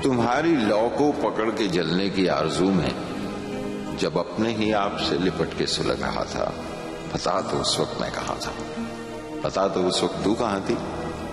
तुम्हारी लौ को पकड़ के जलने की आरजू में जब अपने ही आप से लिपट के सुलग रहा था, बता तो उस वक्त मैं कहाँ था, बता तो उस वक्त तू कहाँ थी।